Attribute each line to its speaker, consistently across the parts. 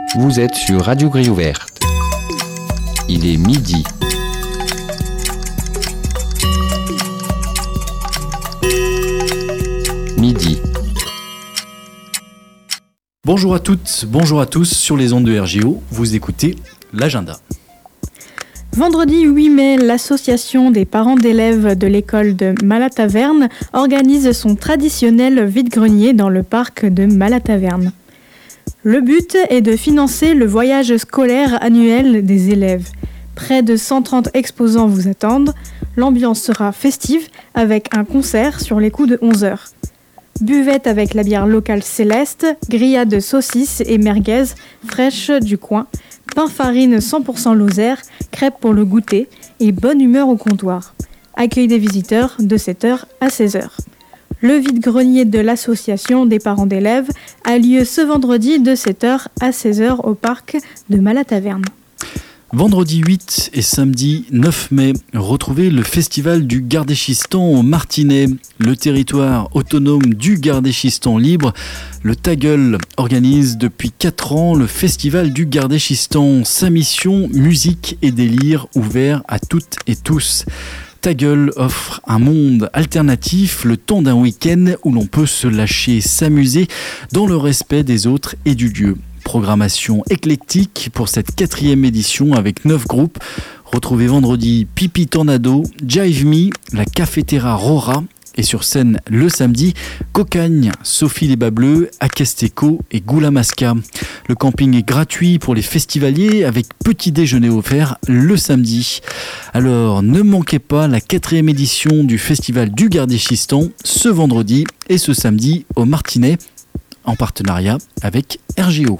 Speaker 1: Vous êtes sur Radio Grille Ouverte. Il est midi. Midi.
Speaker 2: Bonjour à toutes, bonjour à tous sur les ondes de RGO, vous écoutez l'agenda.
Speaker 3: Vendredi 8 mai, l'association des parents d'élèves de l'école de Malataverne organise son traditionnel vide-grenier dans le parc de Malataverne. Le but est de financer le voyage scolaire annuel des élèves. Près de 130 exposants vous attendent. L'ambiance sera festive avec un concert sur les coups de 11h. Buvette avec la bière locale Céleste, grillade de saucisses et merguez fraîches du coin, pain farine 100% Lozère, crêpes pour le goûter et bonne humeur au comptoir. Accueil des visiteurs de 7h à 16h. Le vide-grenier de l'association des parents d'élèves a lieu ce vendredi de 7h à 16h au parc de Malataverne.
Speaker 2: Vendredi 8 et samedi 9 mai, retrouvez le festival du Gardéchistan au Martinet. Le territoire autonome du Gardéchistan libre, le Ta-Gueule, organise depuis 4 ans le festival du Gardéchistan. Sa mission, musique et délire ouvert à toutes et tous. Ta-Gueule offre un monde alternatif, le temps d'un week-end où l'on peut se lâcher, s'amuser dans le respect des autres et du lieu. Programmation éclectique pour cette 4e édition avec 9 groupes. Retrouvez vendredi Pipi Tornado, Jive Me, la Cafetera Rora et sur scène le samedi, Cocagne, Sophie les Bas Bleus, Akesteco et Goulamasca. Le camping est gratuit pour les festivaliers avec petit déjeuner offert le samedi. Alors ne manquez pas la 4e édition du festival du Gardéchistan ce vendredi et ce samedi au Martinet en partenariat avec RGO.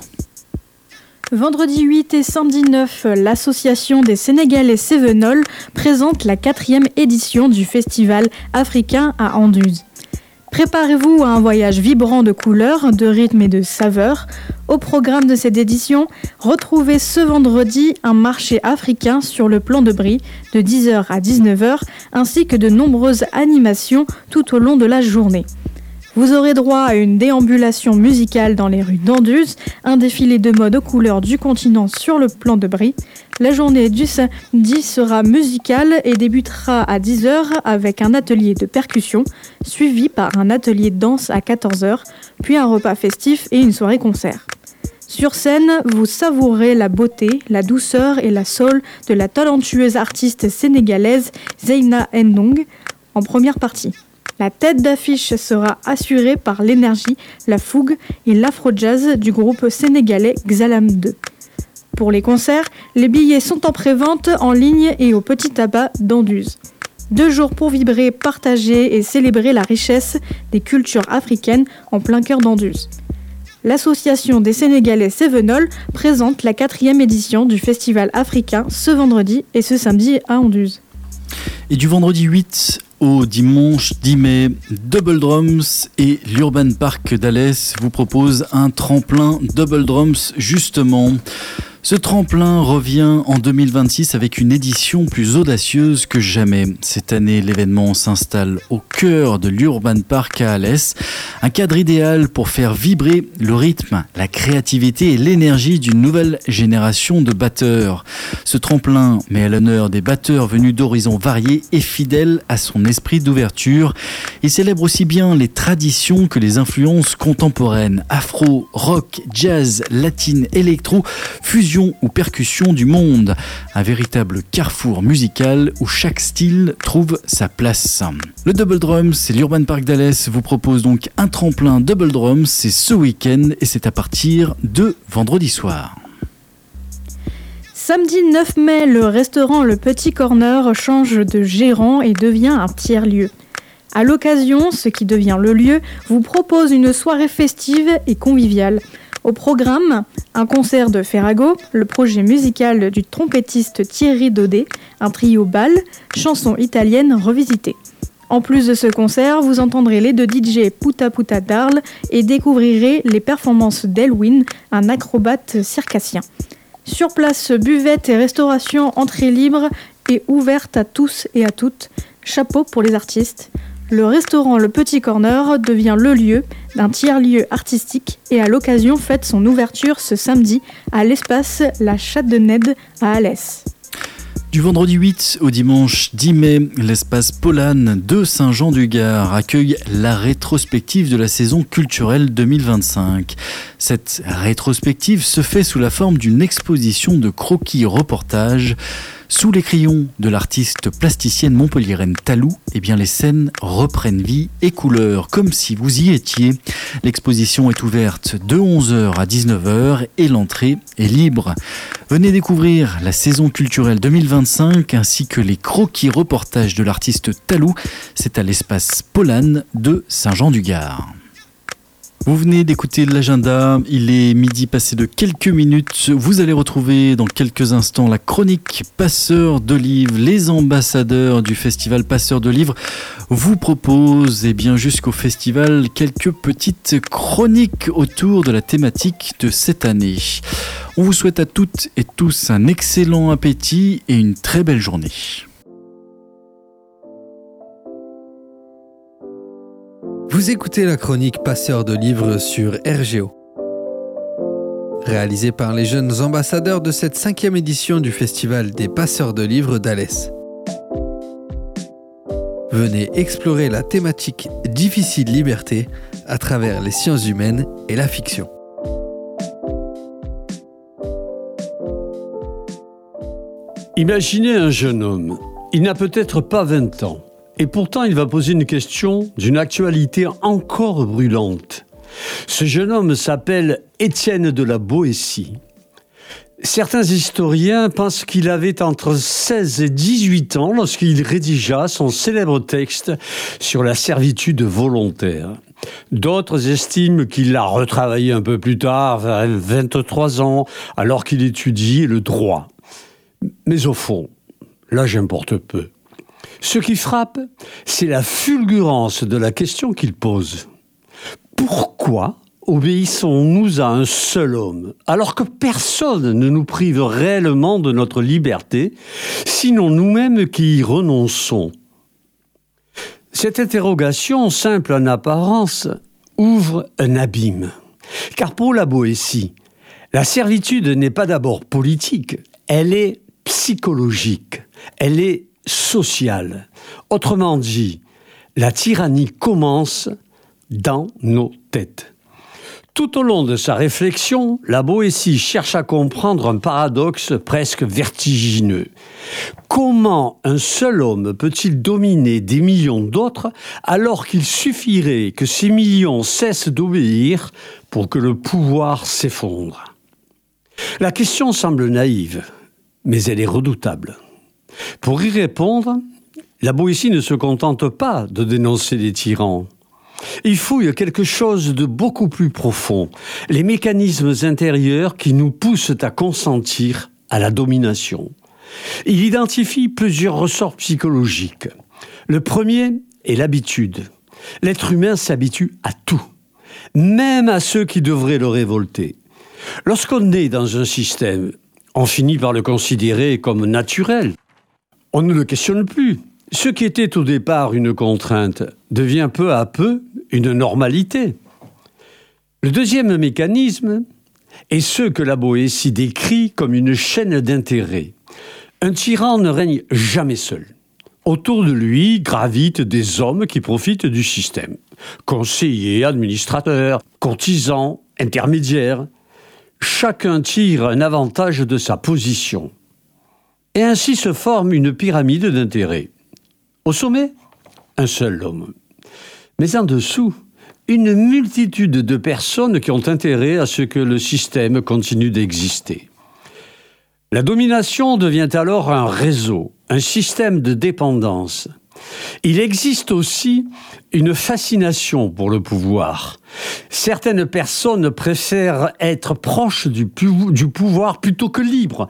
Speaker 3: Vendredi 8 et samedi 9, l'association des Sénégalais Cévenol présente la 4e édition du festival africain à Anduze. Préparez-vous à un voyage vibrant de couleurs, de rythmes et de saveurs. Au programme de cette édition, retrouvez ce vendredi un marché africain sur le plan de Brie de 10h à 19h ainsi que de nombreuses animations tout au long de la journée. Vous aurez droit à une déambulation musicale dans les rues d'Anduze, un défilé de mode aux couleurs du continent sur le plan de Brie. La journée du samedi sera musicale et débutera à 10h avec un atelier de percussion, suivi par un atelier de danse à 14h, puis un repas festif et une soirée concert. Sur scène, vous savourez la beauté, la douceur et la soul de la talentueuse artiste sénégalaise Zeyna Ndong en première partie. La tête d'affiche sera assurée par l'énergie, la fougue et l'afro-jazz du groupe sénégalais Xalam 2. Pour les concerts, les billets sont en pré-vente en ligne et au Petit Tabac d'Anduze. 2 jours pour vibrer, partager et célébrer la richesse des cultures africaines en plein cœur d'Anduze. L'association des Sénégalais Cévenol présente la 4e édition du festival africain ce vendredi et ce samedi à Anduze.
Speaker 2: Et du vendredi 8 au dimanche 10 mai, Double Drums et l'Urban Park d'Alès vous proposent un tremplin Double Drums justement. Ce tremplin revient en 2026 avec une édition plus audacieuse que jamais. Cette année, l'événement s'installe au cœur de l'Urban Park à Alès. Un cadre idéal pour faire vibrer le rythme, la créativité et l'énergie d'une nouvelle génération de batteurs. Ce tremplin met à l'honneur des batteurs venus d'horizons variés et fidèles à son esprit d'ouverture. Il célèbre aussi bien les traditions que les influences contemporaines, afro, rock, jazz, latine, électro, fusion ou percussion du monde. Un véritable carrefour musical où chaque style trouve sa place. Le Double Drums et l'Urban Park d'Alès vous proposent donc un tremplin Double Drums, c'est ce week-end et c'est à partir de vendredi soir.
Speaker 3: Samedi 9 mai, le restaurant Le Petit Corner change de gérant et devient un tiers-lieu. À l'occasion, ce qui devient le lieu vous propose une soirée festive et conviviale. Au programme, un concert de Ferrago, le projet musical du trompettiste Thierry Daudet, un trio bal, chansons italiennes revisitées. En plus de ce concert, vous entendrez les 2 DJ Puta Puta d'Arles et découvrirez les performances d'Elwin, un acrobate circassien. Sur place, buvette et restauration entrée libre et ouverte à tous et à toutes. Chapeau pour les artistes. Le restaurant Le Petit Corner devient le lieu d'un tiers-lieu artistique et à l'occasion fête son ouverture ce samedi à l'espace La Chadenède à Alès.
Speaker 2: Du vendredi 8 au dimanche 10 mai, l'espace Polane de Saint-Jean-du-Gard accueille la rétrospective de la saison culturelle 2025. Cette rétrospective se fait sous la forme d'une exposition de croquis-reportages. Sous les crayons de l'artiste plasticienne montpelliéraine Talou, les scènes reprennent vie et couleur, comme si vous y étiez. L'exposition est ouverte de 11h à 19h et l'entrée est libre. Venez découvrir la saison culturelle 2025 ainsi que les croquis-reportages de l'artiste Talou. C'est à l'espace Polane de Saint-Jean-du-Gard. Vous venez d'écouter l'agenda, il est midi passé de quelques minutes. Vous allez retrouver dans quelques instants la chronique Passeurs de livres. Les ambassadeurs du festival Passeurs de livres vous proposent jusqu'au festival quelques petites chroniques autour de la thématique de cette année. On vous souhaite à toutes et tous un excellent appétit et une très belle journée.
Speaker 4: Vous écoutez la chronique Passeurs de livres sur RGO. Réalisée par les jeunes ambassadeurs de cette 5e édition du Festival des Passeurs de livres d'Alès. Venez explorer la thématique Difficile liberté à travers les sciences humaines et la fiction.
Speaker 5: Imaginez un jeune homme. Il n'a peut-être pas 20 ans. Et pourtant, il va poser une question d'une actualité encore brûlante. Ce jeune homme s'appelle Étienne de la Boétie. Certains historiens pensent qu'il avait entre 16 et 18 ans lorsqu'il rédigea son célèbre texte sur la servitude volontaire. D'autres estiment qu'il l'a retravaillé un peu plus tard, vers 23 ans, alors qu'il étudiait le droit. Mais au fond, l'âge importe peu. Ce qui frappe, c'est la fulgurance de la question qu'il pose. Pourquoi obéissons-nous à un seul homme, alors que personne ne nous prive réellement de notre liberté, sinon nous-mêmes qui y renonçons ? Cette interrogation, simple en apparence, ouvre un abîme. Car pour la Boétie, la servitude n'est pas d'abord politique, elle est psychologique, elle est sociale. Autrement dit, la tyrannie commence dans nos têtes. Tout au long de sa réflexion, la Boétie cherche à comprendre un paradoxe presque vertigineux. Comment un seul homme peut-il dominer des millions d'autres alors qu'il suffirait que ces millions cessent d'obéir pour que le pouvoir s'effondre ? La question semble naïve, mais elle est redoutable. Pour y répondre, la Boétie ne se contente pas de dénoncer les tyrans. Il fouille quelque chose de beaucoup plus profond, les mécanismes intérieurs qui nous poussent à consentir à la domination. Il identifie plusieurs ressorts psychologiques. Le premier est l'habitude. L'être humain s'habitue à tout, même à ceux qui devraient le révolter. Lorsqu'on est dans un système, on finit par le considérer comme naturel. On ne le questionne plus. Ce qui était au départ une contrainte devient peu à peu une normalité. Le deuxième mécanisme est ce que la Boétie décrit comme une chaîne d'intérêts. Un tyran ne règne jamais seul. Autour de lui gravitent des hommes qui profitent du système. Conseillers, administrateurs, courtisans, intermédiaires. Chacun tire un avantage de sa position. Et ainsi se forme une pyramide d'intérêts. Au sommet, un seul homme. Mais en dessous, une multitude de personnes qui ont intérêt à ce que le système continue d'exister. La domination devient alors un réseau, un système de dépendance. Il existe aussi une fascination pour le pouvoir. Certaines personnes préfèrent être proches du pouvoir plutôt que libres.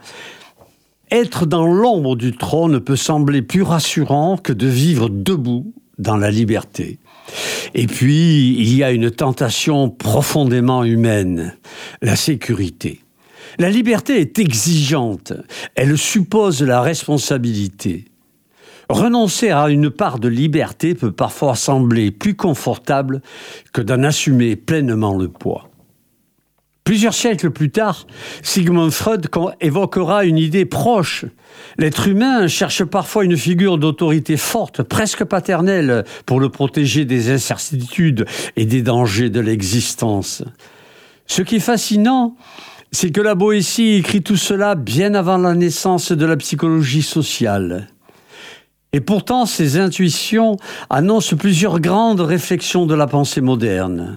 Speaker 5: Être dans l'ombre du trône peut sembler plus rassurant que de vivre debout dans la liberté. Et puis, il y a une tentation profondément humaine, la sécurité. La liberté est exigeante, elle suppose la responsabilité. Renoncer à une part de liberté peut parfois sembler plus confortable que d'en assumer pleinement le poids. Plusieurs siècles plus tard, Sigmund Freud évoquera une idée proche. L'être humain cherche parfois une figure d'autorité forte, presque paternelle, pour le protéger des incertitudes et des dangers de l'existence. Ce qui est fascinant, c'est que la Boétie écrit tout cela bien avant la naissance de la psychologie sociale. Et pourtant, ses intuitions annoncent plusieurs grandes réflexions de la pensée moderne.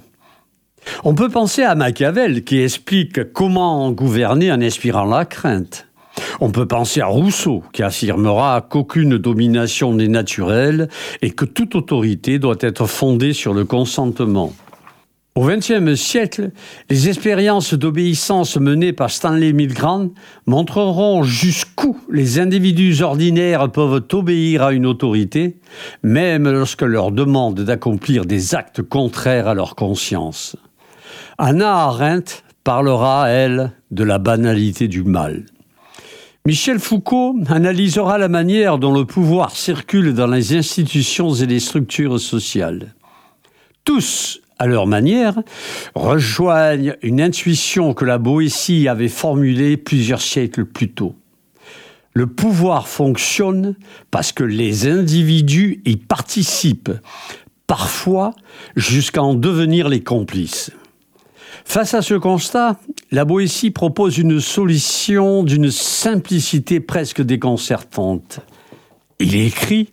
Speaker 5: On peut penser à Machiavel qui explique comment gouverner en inspirant la crainte. On peut penser à Rousseau qui affirmera qu'aucune domination n'est naturelle et que toute autorité doit être fondée sur le consentement. Au XXe siècle, les expériences d'obéissance menées par Stanley Milgram montreront jusqu'où les individus ordinaires peuvent obéir à une autorité, même lorsque leur demande d'accomplir des actes contraires à leur conscience. Hannah Arendt parlera, elle, de la banalité du mal. Michel Foucault analysera la manière dont le pouvoir circule dans les institutions et les structures sociales. Tous, à leur manière, rejoignent une intuition que la Boétie avait formulée plusieurs siècles plus tôt. Le pouvoir fonctionne parce que les individus y participent, parfois jusqu'à en devenir les complices. Face à ce constat, la Boétie propose une solution d'une simplicité presque déconcertante. Il est écrit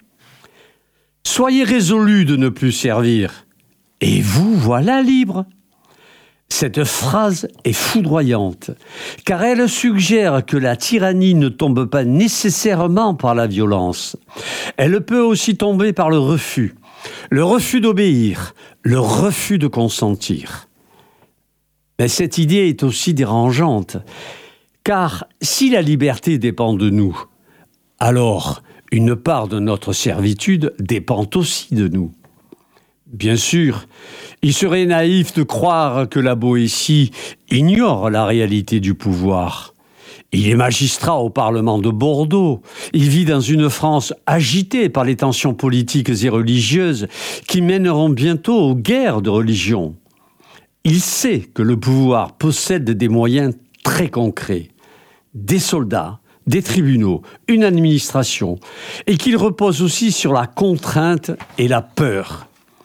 Speaker 5: « Soyez résolus de ne plus servir, et vous voilà libres ». Cette phrase est foudroyante, car elle suggère que la tyrannie ne tombe pas nécessairement par la violence. Elle peut aussi tomber par le refus d'obéir, le refus de consentir. Mais cette idée est aussi dérangeante, car si la liberté dépend de nous, alors une part de notre servitude dépend aussi de nous. Bien sûr, il serait naïf de croire que la Boétie ignore la réalité du pouvoir. Il est magistrat au Parlement de Bordeaux. Il vit dans une France agitée par les tensions politiques et religieuses qui mèneront bientôt aux guerres de religion. Il sait que le pouvoir possède des moyens très concrets, des soldats, des tribunaux, une administration, et qu'il repose aussi sur la contrainte et la peur.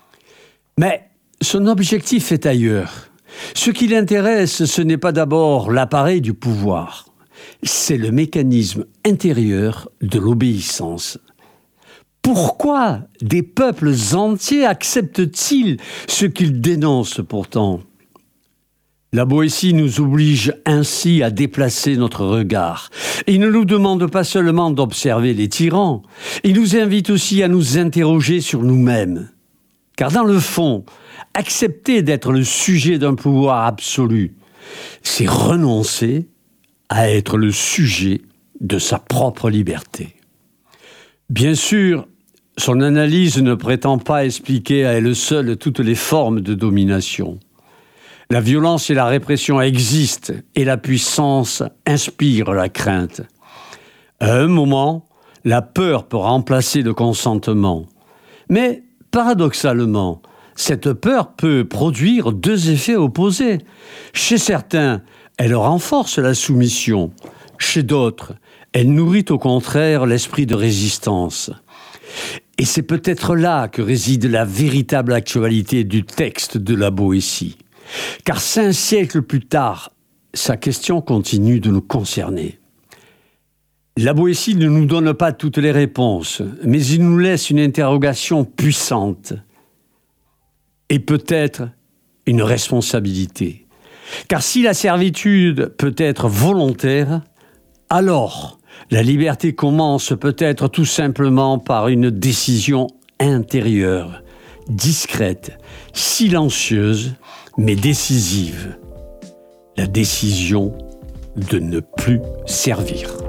Speaker 5: Mais son objectif est ailleurs. Ce qui l'intéresse, ce n'est pas d'abord l'appareil du pouvoir, c'est le mécanisme intérieur de l'obéissance. Pourquoi des peuples entiers acceptent-ils ce qu'ils dénoncent pourtant ? La Boétie nous oblige ainsi à déplacer notre regard. Il ne nous demande pas seulement d'observer les tyrans, il nous invite aussi à nous interroger sur nous-mêmes. Car dans le fond, accepter d'être le sujet d'un pouvoir absolu, c'est renoncer à être le sujet de sa propre liberté. Bien sûr, son analyse ne prétend pas expliquer à elle seule toutes les formes de domination. La violence et la répression existent et la puissance inspire la crainte. À un moment, la peur peut remplacer le consentement. Mais, paradoxalement, cette peur peut produire deux effets opposés. Chez certains, elle renforce la soumission. Chez d'autres, elle nourrit au contraire l'esprit de résistance. Et c'est peut-être là que réside la véritable actualité du texte de la Boétie. Car 5 siècles plus tard, sa question continue de nous concerner. La Boétie ne nous donne pas toutes les réponses, mais il nous laisse une interrogation puissante et peut-être une responsabilité. Car si la servitude peut être volontaire, alors la liberté commence peut-être tout simplement par une décision intérieure, discrète, silencieuse, mais décisive. La décision de ne plus servir.